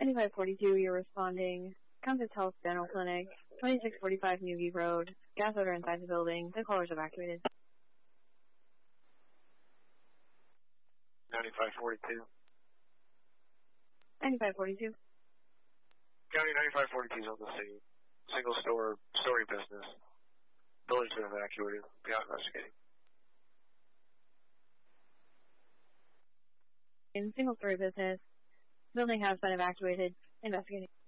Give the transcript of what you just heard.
9542, you're responding. Compass Health Dental Clinic, 2645 Newgate Road. Gas odor inside the building. The caller's evacuated. 9542. 9542. County 9542 is on the scene. Single story business. Building's been evacuated. Beyond investigating. In single story business, building has been evacuated. Investigating.